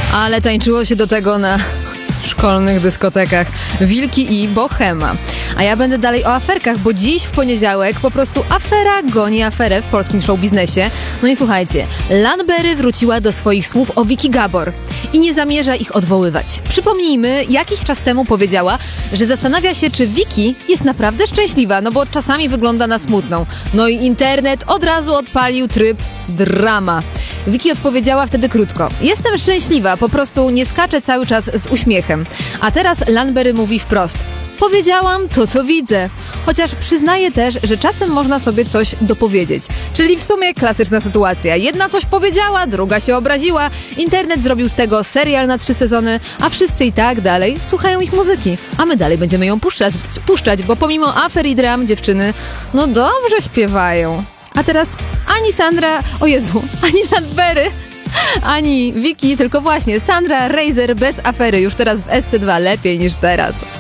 Ale tańczyło się do tego na szkolnych dyskotekach. Wilki i Bohema. A ja będę dalej o aferkach, bo dziś w poniedziałek po prostu afera goni aferę w polskim showbiznesie. No i słuchajcie, Lanberry wróciła do swoich słów o Vicky Gabor i nie zamierza ich odwoływać. Przypomnijmy, jakiś czas temu powiedziała, że zastanawia się, czy Vicky jest naprawdę szczęśliwa, no bo czasami wygląda na smutną. No i internet od razu odpalił tryb drama. Vicky odpowiedziała wtedy krótko: jestem szczęśliwa, po prostu nie skaczę cały czas z uśmiechem. A teraz Lanberry mówi wprost: powiedziałam to, co widzę. Chociaż przyznaje też, że czasem można sobie coś dopowiedzieć. Czyli w sumie klasyczna sytuacja. Jedna coś powiedziała, druga się obraziła. Internet zrobił z tego serial na 3 sezony, a wszyscy i tak dalej słuchają ich muzyki. A my dalej będziemy ją puszczać, bo pomimo afer i dram dziewczyny, no dobrze śpiewają. A teraz ani Lanberry, ani Vicky, tylko właśnie Sandra Reiser bez afery. Już teraz w SC2 lepiej niż teraz.